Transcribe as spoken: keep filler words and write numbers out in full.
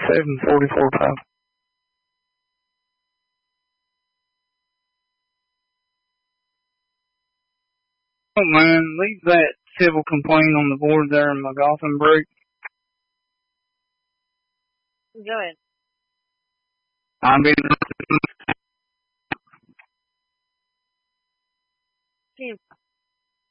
seven forty-four pounds. Oh man, leave that civil complaint on the board there in my golfing break. Go ahead. I'm being